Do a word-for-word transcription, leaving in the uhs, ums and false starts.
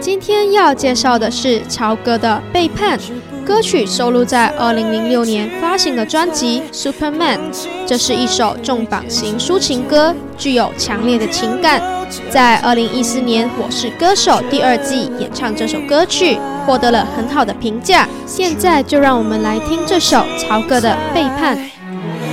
今天要介绍的是曹格的《背叛》，歌曲收录在二零零六年发行的专辑《Superman》。这是一首重磅型抒情歌，具有强烈的情感。在二零一四年《我是歌手》第二季演唱这首歌曲，获得了很好的评价。现在就让我们来听这首曹格的《背叛》。